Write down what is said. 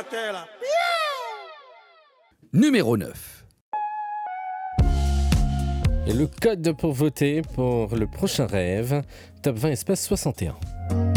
terre là. Numéro 9. Et le code pour voter pour le prochain rêve, Top 20 espace 61.